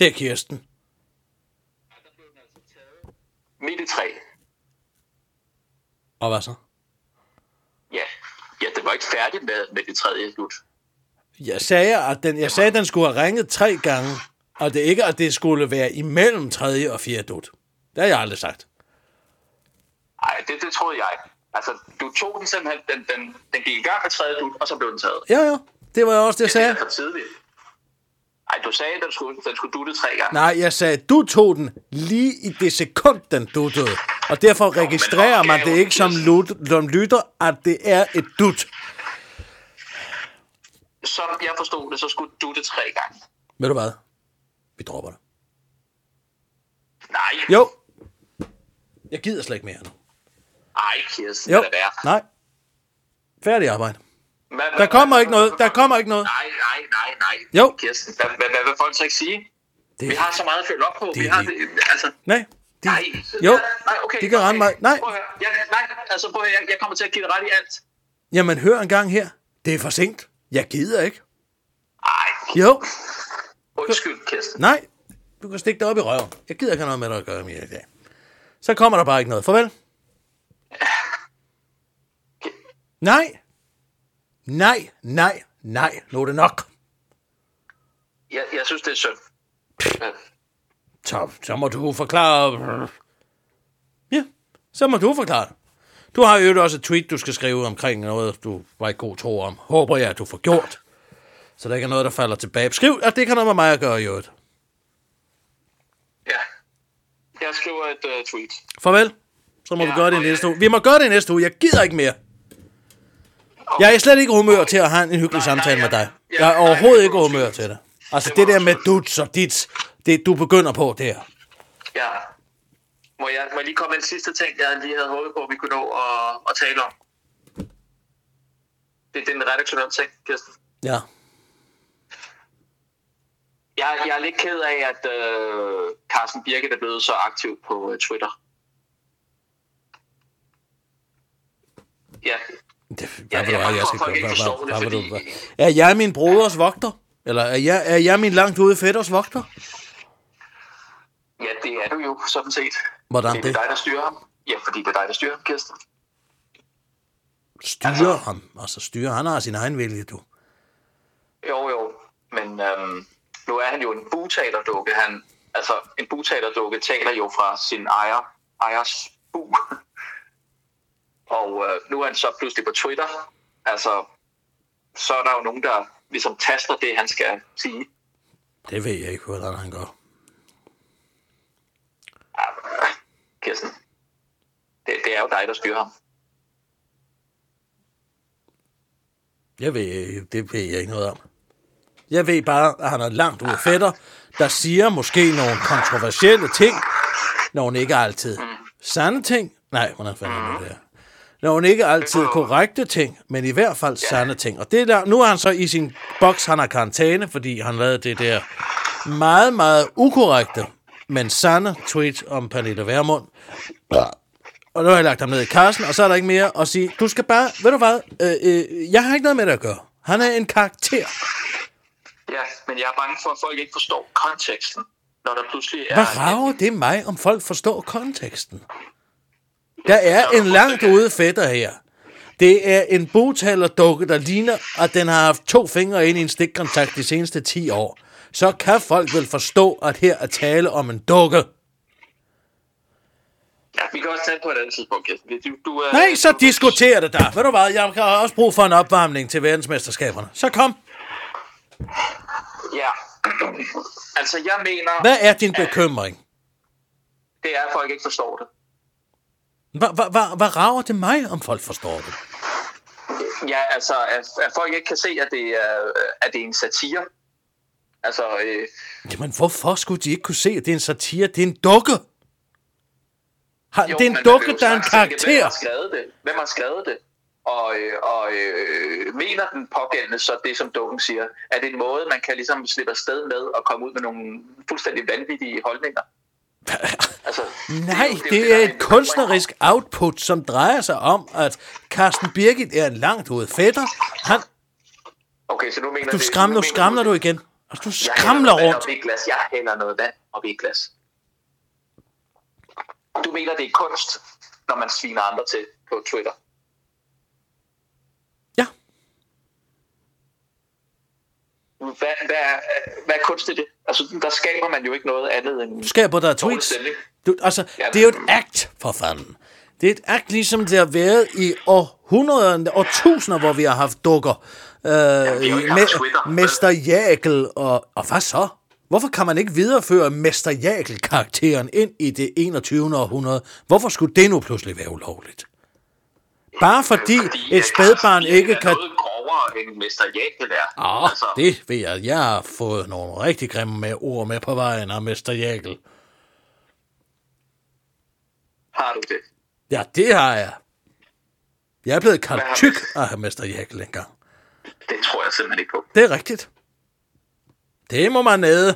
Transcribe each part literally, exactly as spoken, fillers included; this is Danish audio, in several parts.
Det er Kirsten. Midt i tre. Og hvad så? Ja, ja, det var ikke færdigt med, med det tredje slut. Jeg sagde, at den, jeg sagde, at den skulle have ringet tre gange, og det ikke, at det skulle være imellem tredje og fjerde dut. Det har jeg aldrig sagt. Nej, det, det troede jeg. Altså, du tog den simpelthen, den, den, den gik i gang med tredje dut, og så blev den taget. Ja, ja. Det var også det, jeg sagde. Det er for tidligt. Ej, du sagde, at den skulle, den skulle dutte tre gange. Nej, jeg sagde, at du tog den lige i det sekund, den duttede. Og derfor registrerer man det ikke som, lut, som lytter, at det er et dut. Som jeg forstod det, så skulle dutte tre gange. Ved du hvad? Vi dropper det. Nej. Jo. Jeg gider slet ikke mere nu. Ej, Kirsten, jo. det er værd. Nej. Færdig arbejde. Hva, hva, der kommer hva, ikke noget. Der kommer ikke noget. Nej, nej, nej, nej. Jo. Kirsten, hvad, hvad, hvad vil folk så ikke sige? Det, vi har så meget at følge op på. Det, vi har det, altså... Nej. De, nej. Jo. Nej, okay. De kan okay. rende mig. Nej. Prøv at høre. Jeg, nej, altså prøv at høre. Jeg, jeg kommer til at give dig ret i alt. Jamen, hør en gang her. Det er for sent. Jeg gider ikke. Ej. Jo. Undskyld, Kirsten. Nej. Du kan stikke dig op i røven. Jeg gider ikke have noget med dig at gøre mere i dag. Så kommer der bare ikke noget. Farvel. Nej. Nej, nej, nej. Nu er det nok. Jeg, jeg synes, det er synd. Så, så må du forklare... Ja, så må du forklare. Du har jo også et tweet, du skal skrive omkring noget, du var i god tro om. Håber jeg, at du får gjort. Så der ikke er noget, der falder tilbage. Skriv, at det ikke har noget med mig at gøre, i øvrigt. Ja. Jeg skriver et uh, tweet. Farvel. Så må ja, vi gøre det i næste uge. Vi må gøre det i næste uge. Jeg gider ikke mere. Okay. Jeg er slet ikke humør til at have en hyggelig nej, samtale nej, med dig. Jeg er overhovedet ikke humør til det. Altså det, det der med duts og dit, det du begynder på der. Ja. Må jeg, må jeg lige komme med en sidste ting, jeg lige havde håbet på, at vi kunne nå at, at tale om? Det er den redaktionelle ting, Kirsten. Ja. Jeg, jeg er lidt ked af, at øh, Carsten Birke er blevet så aktiv på øh, Twitter. Ja. Det, hvad ja, vil du have, jeg skal gøre? Hvad, hvad, hvad, fordi... hvad, er jeg min broders vogter? Eller er jeg, er jeg min langt ude fætters vogter? Ja, det er du jo, sådan set. Hvordan det? Det er dig, der styrer ham. Ja, fordi det er dig, der styrer ham, Kirsten. Styrer altså... ham? Altså styrer, han har sin egen vilje, du. Jo, jo. Men øhm, nu er han jo en bugtalerdukke. Han, altså, en bugtalerdukke taler jo fra sin ejer, ejers bug. Og øh, nu er han så pludselig på Twitter. Altså, så er der jo nogen, der ligesom taster det, han skal sige. Det ved jeg ikke, hvordan han gør. Ja, Kirsten. Det, det er jo dig, der styrer ham. Jeg ved, det ved jeg ikke noget om. Jeg ved bare, at han er langt ude fætter, der siger måske nogle kontroversielle ting, når hun ikke altid mm. sande ting. Nej, hvordan fanden er det der? Når hun ikke altid korrekte ting, men i hvert fald ja. sande ting. Og det der, nu er han så i sin boks, han har karantæne, fordi han lavede det der meget, meget ukorrekte, men sande tweet om Pernille Vermund. Og nu har jeg lagt ham ned i kassen, og så er der ikke mere at sige. Du skal bare, ved du hvad, øh, øh, jeg har ikke noget med det at gøre. Han er en karakter. Ja, men jeg er bange for, at folk ikke forstår konteksten, når der pludselig er... Hvad rager det mig, om folk forstår konteksten? Der er en langt ude fætter her. Det er en bogtalerdukke, der ligner, at den har haft to fingre ind i en stikkontakt de seneste ti år. Så kan folk vel forstå, at her er tale om en dukke. Ja, vi kan også tage på et andet tidspunkt, Kirsten. Du, du, uh, Nej, så du, diskuterer det der. Ved du hvad, jeg har også brug for en opvarmning til verdensmesterskaberne. Så kom. Ja, altså jeg mener... Hvad er din bekymring? Det er, at folk ikke forstår det. Hvad rager det mig, om folk forstår det? Ja, altså, at, at folk ikke kan se, at det er, at det er en satire. Altså... Øh... Jamen, hvorfor skulle de ikke kunne se, at det er en satire? Det er en dukke. Har, jo, det er en dukke, der er en karakter. Hvem har skrevet det? Hvem har skrevet det? Og, øh, og øh, mener den pågældende så det, som dukken siger? Er det en måde, man kan ligesom slippe afsted med og komme ud med nogle fuldstændig vanvittige holdninger? Altså, Nej, det, det, det, det er et kunstnerisk output, som drejer sig om, at Carsten Birgit er en langt ude fætter. Han... Okay, så nu mener du skræmmer, nu skræmmer du igen. Og du skramler jeg rundt. Jeg glas. Jeg hælder noget vand op i et glas. Du mener, det er kunst, når man sviner andre til på Twitter? Ja. Hvad, hvad, er, hvad er kunst i det? Altså, der skaber man jo ikke noget andet end... Du skaber der tweets. Du, altså, ja, det er jo et akt, for fanden. Det er et akt, ligesom det har været i århundreder, årtusinder, hvor vi har haft dukker. Øh, me- Mester Jagel og, og hvad så? Hvorfor kan man ikke videreføre Mester Jagel-karakteren ind i det enogtyvende århundrede? Hvorfor skulle det nu pludselig være ulovligt? Bare fordi, fordi et spædbarn ikke kan... noget grovere end Mester Jagel er. Åh, altså. Det ved jeg. Jeg har fået nogle rigtig grimme med ord med på vejen af Mester Jagel. Har du det? Ja, det har jeg. Jeg er blevet kaldt tyk af Mester Jagel engang. Det tror jeg simpelthen ikke på. Det er rigtigt. Det må man æde.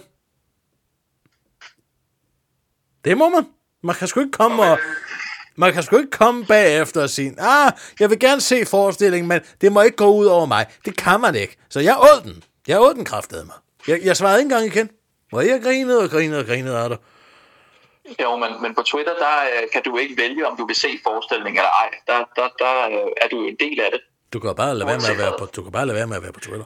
Det må man. Man kan sgu ikke komme og... Man kan sgu ikke komme bagefter og sige, ah, jeg vil gerne se forestillingen, men det må ikke gå ud over mig. Det kan man ikke. Så jeg åd den. Jeg åd den kraftede mig. Jeg, jeg svarede ikke engang igen. Hvor jeg grinede og grinede og grinede af det. Jo, men, men på Twitter, der øh, kan du ikke vælge, om du vil se forestillingen eller ej. Der, der, der øh, er du en del af det. Du kan bare lade være med at være på, du kan bare lade være med at være på Twitter.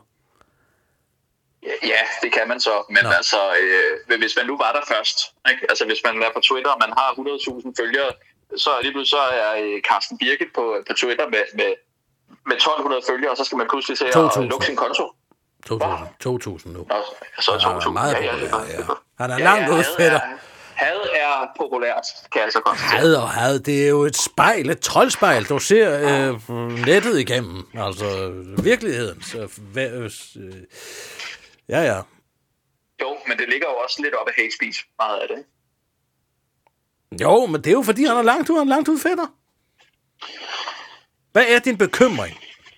Ja, det kan man så, men Nå. altså, øh, hvis man nu var der først, ikke? Altså hvis man er på Twitter, og man har hundrede tusind følgere, så lige så er Carsten Birke på, på Twitter med, med, med tolv hundrede følgere, og så skal man pludselig se at lukke sin konto. to tusind nu. Nå, så er to tusind. Meget ja, ja, populær, ja. Han er ja, langt ja, ud fætter. Had er populært, kan jeg altså konstatere. Had og had, det er jo et spejl, et troldspejl, du ser øh, nettet igennem, altså virkeligheden. Så, øh, ja, ja. Jo, men det ligger jo også lidt op af hate speech, meget af det. Jo, men det er jo fordi, han er langt ud, han er langt ud fætter. Hvad er din bekymring?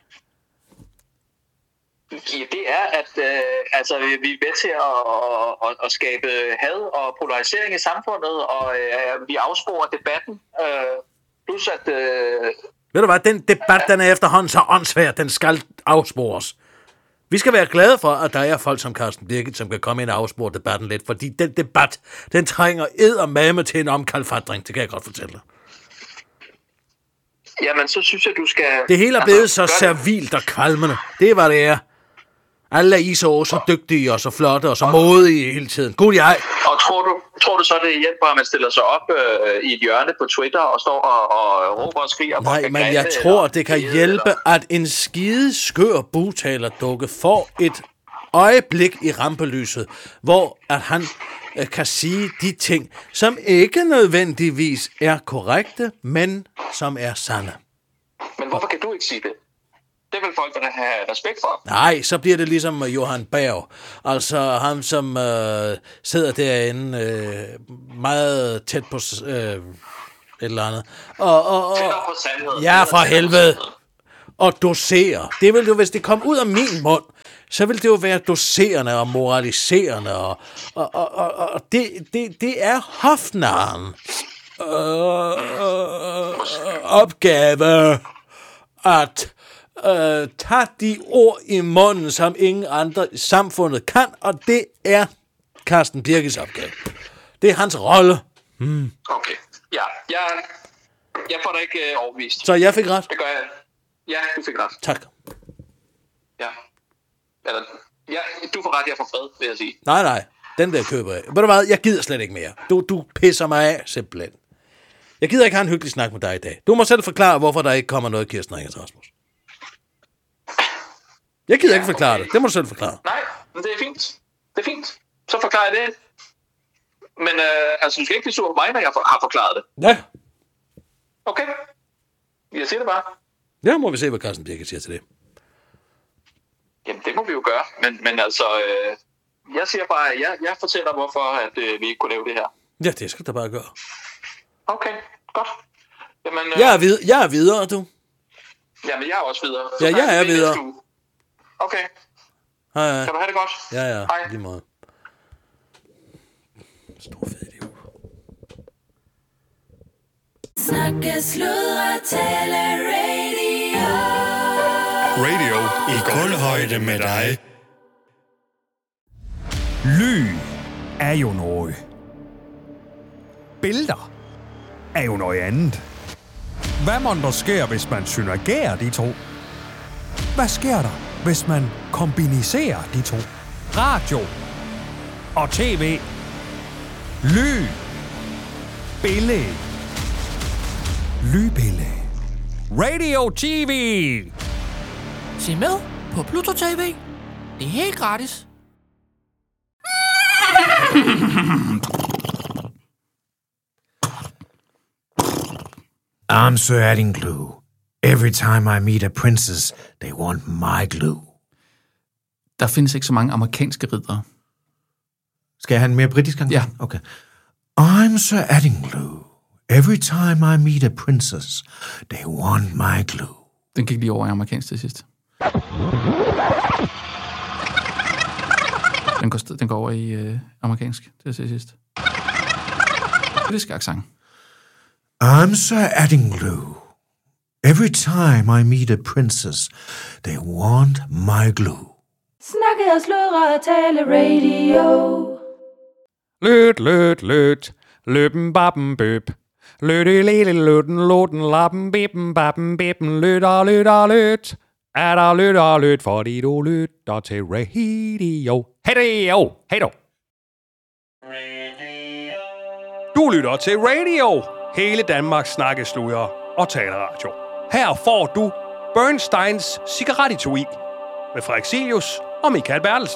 Ja, det er, at øh, altså, vi er med til at, at, at skabe had og polarisering i samfundet, og øh, vi afsporer debatten. Øh, plus at... Øh, Ved du hvad, den debat, den er efterhånden så åndssvær, den skal afspores. Vi skal være glade for, at der er folk som Carsten Birgit, som kan komme ind og afspore debatten lidt, fordi den debat, den trænger eddermame til en omkalfatring, det kan jeg godt fortælle dig. Jamen, så synes jeg, du skal... Det hele er blevet så servilt og kvalmende. Det er, hvad det er. Alle er I så, så dygtige og så flotte og så modige hele tiden. God jeg. Og tror du, tror du så, det hjælper, at man stiller sig op øh, i et hjørne på Twitter og står og, og råber og skriger? Nej, men grænne, jeg tror, det kan hjælpe, eller? At en skide skør bugtalerdukke får et øjeblik i rampelyset, hvor at han øh, kan sige de ting, som ikke nødvendigvis er korrekte, men som er sande. Men hvorfor kan du ikke sige det? Det vil folk der have respekt for. Nej, så bliver det ligesom Johan Berg. Altså ham, som øh, sidder derinde øh, meget tæt på øh, et eller andet. Og, og, og, Tættere på sandheden. Ja, for helvede. Og doserer. Det vil jo, hvis det kom ud af min mund, så vil det jo være doserende og moraliserende. Og, og, og, og, og det, det, det er hofnaren øh, øh, opgave at Øh, tag de ord i munden, som ingen andre i samfundet kan, og det er Carsten Birkes opgave. Det er hans rolle. Hmm. Okay. Ja, jeg, jeg får da ikke øh, overbevist. Så jeg fik ret? Det gør jeg. Ja, du fik ret. Tak. Ja. Eller, ja, du får ret, jeg får fred, vil jeg sige. Nej, nej. Den der køber jeg. Ved du hvad, jeg gider slet ikke mere. Du, du pisser mig af, simpelthen. Jeg gider ikke have en hyggelig snak med dig i dag. Du må selv forklare, hvorfor der ikke kommer noget Kirsten Ringers Rasmus. Jeg gider ja, ikke forklare okay. det. Det må du selv forklare. Nej, men det er fint. Det er fint. Så forklarer jeg det. Men øh, altså, du skal ikke blive sur på mig, når jeg har forklaret det. Ja. Okay. Jeg siger det bare. Ja, må vi se, hvad Carsten Birke siger til det. Jamen, det må vi jo gøre. Men, men altså, øh, jeg siger bare, jeg, jeg fortæller, hvorfor at, øh, vi ikke kunne lave det her. Ja, det skal du bare gøre. Okay, godt. Jamen, øh, jeg, er vid- jeg er videre, du. Jamen, jeg er også videre. Så ja, jeg er videre. Okay. Hej, hej. Kan du have det godt? Ja, ja. Hej. Lige måde. Stor fed idiot. Snakke, sludre, tale, radio. Radio i kulhøjde med dig. Lyd er jo noget. Billeder er jo noget andet. Hvad må der sker, hvis man synergerer de to? Hvad sker der, hvis man kombinerer de to? Radio og tv. Lyd. Billede. Lydbillede. Radio T V. Se med på Pluto T V. Det er helt gratis. I'm Sir Addingglue. Every time I meet a princess, they want my glue. Der findes ikke så mange amerikanske riddere. Skal jeg have en mere britisk gang? Ja. Okay. I'm Sir Addingglue. Every time I meet a princess, they want my glue. Den gik lige over i amerikansk til sidst. Den går, den går over i øh, amerikansk til sidst. Britisk accent. I'm Sir Addingglue. Every time I meet a princess, they want my glue. Snakke og sludre og tale radio. Løt, løt, løt. Løben, bappen, bøb. Løtte, lille, løtten, loten, lappen, bippen, bappen, bippen. Løtter, løtter, løt. Er der løtter, løt, fordi du lytter til radio. Hej det, jo. Hej du. Du lytter til radio. Hele Danmarks snakkesluder og taleradio. Her får du Bernsteins cigarettetui med Frederik Silius og Michael Bertelsen.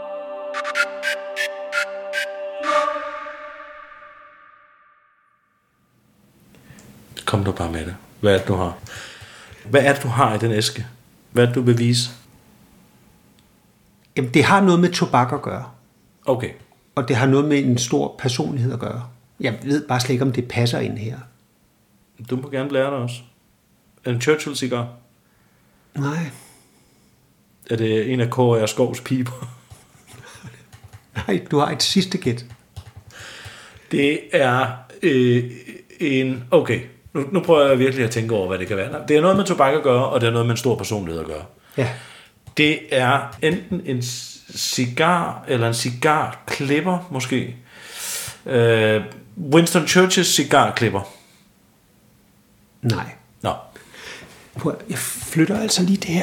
Kom du bare med det. Hvad er det, du har? Hvad er det, du har i den æske? Hvad er det, du vil vise? Jamen, det har noget med tobak at gøre. Okay. Og det har noget med en stor personlighed at gøre. Jeg ved bare slet ikke, om det passer ind her. Du må gerne lære dig også. En Churchill-cigar? Nej. Er det en af K R Skovs piber? Nej, du har et sidste gæt. Det er øh, en... Okay, nu, nu prøver jeg virkelig at tænke over, hvad det kan være. Det er noget med tobak at gøre, og det er noget med en stor personlighed at gøre. Ja. Det er enten en cigar, eller en cigarklipper, måske. Øh, Winston Churchills cigarklipper. Nej. Nå. Prøv, jeg flytter altså lige det her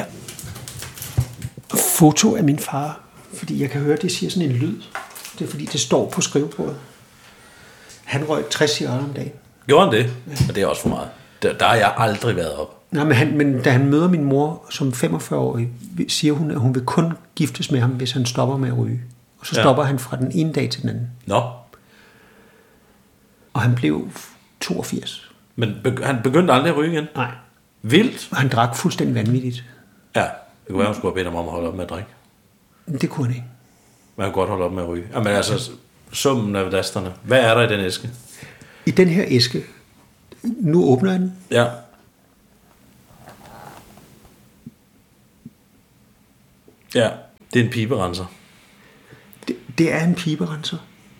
foto af min far, fordi jeg kan høre, det siger sådan en lyd. Det er fordi, det står på skrivebordet. Han røg tres cigaretter om dagen. Gjorde han det? Og det er også for meget. Der, der har jeg aldrig været op. Nej, men, han, men da han møder min mor som femogfyrre-årig, siger hun, at hun vil kun giftes med ham, hvis han stopper med at ryge. Og så stopper ja. han fra den ene dag til den anden. Nå. Og han blev toogfirs. Men begy- han begyndte aldrig at ryge igen? Nej. Vildt? Og han drak fuldstændig vanvittigt. Ja, det kunne være, han skulle have bedt ham om at holde op med at drikke. Det kunne han ikke. Man kan godt holde op med at ryge. Jamen altså, summen af lasterne. Hvad er der i den æske? I den her æske, nu åbner jeg den. Ja. Ja, det er en piberenser. Det, det er en piberenser.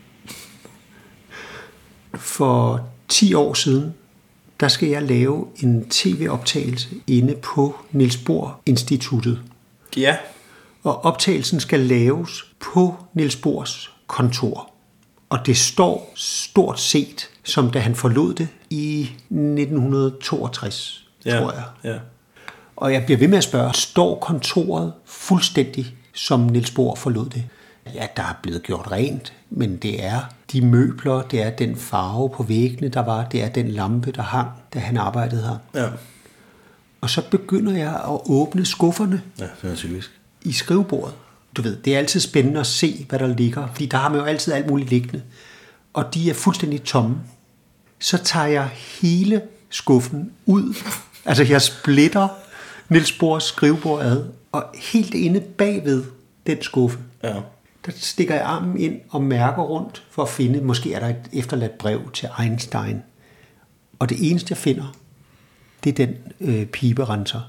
For ti år siden, der skal jeg lave en tv-optagelse inde på Niels Bohr Instituttet. Ja. Og optagelsen skal laves på Niels Bohrs kontor. Og det står stort set, som da han forlod det i nitten toogtres, ja. tror jeg. Ja. Og jeg bliver ved med at spørge, står kontoret fuldstændig, som Niels Bohr forlod det? Ja, der er blevet gjort rent, men det er de møbler, det er den farve på væggene, der var, det er den lampe, der hang, da han arbejdede her. Ja. Og så begynder jeg at åbne skufferne Ja, det er typisk. i skrivebordet. Du ved, det er altid spændende at se, hvad der ligger, fordi der har man jo altid alt muligt liggende. Og de er fuldstændig tomme. Så tager jeg hele skuffen ud. Altså, jeg splitter Niels Bohrs skrivebord ad, og helt inde bagved den skuffe, Ja. der stikker jeg armen ind og mærker rundt for at finde, måske er der et efterladt brev til Einstein. Og det eneste, jeg finder, det er den øh, piberenser.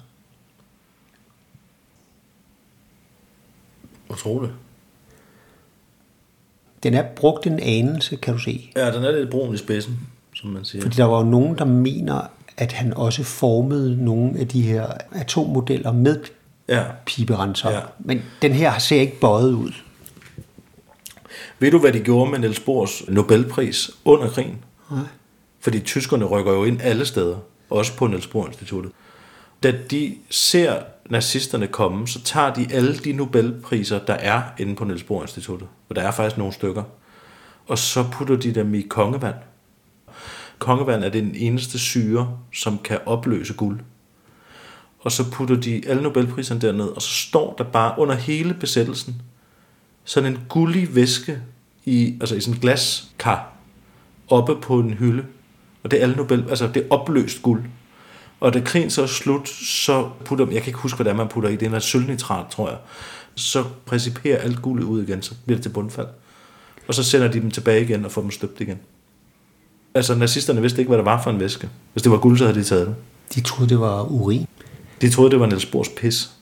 Utroligt. Den er brugt en anelse, kan du se. Ja, den er lidt brun i spidsen, som man siger. Fordi der var jo nogen, der mener, at han også formede nogle af de her atommodeller med ja. piberenser. Ja. Men den her ser ikke bøjet ud. Ved du, hvad de gjorde med Niels Bohrs Nobelpris under krigen? Nej. Fordi tyskerne rykker jo ind alle steder, også på Niels Bohr Instituttet. Da de ser nazisterne komme, så tager de alle de Nobelpriser, der er inde på Niels Bohr Instituttet. Og der er faktisk nogle stykker. Og så putter de dem i kongevand. Kongevand er den eneste syre, som kan opløse guld. Og så putter de alle Nobelpriserne derned, og så står der bare under hele besættelsen sådan en gullig væske i, altså i sådan en glaskar oppe på en hylde. Og det er alle Nobel, altså det er opløst guld. Og da krigen så er slut, så putter, jeg kan ikke huske, hvad det er, man putter i, det er sølvnitrat, tror jeg. Så præciperer alt guldet ud igen, så bliver det til bundfald. Og så sender de dem tilbage igen og får dem støbt igen. Altså nazisterne vidste ikke, hvad der var for en væske. Hvis det var guld, så havde de taget det. De troede, det var urin. De troede, det var Niels Bohrs pis.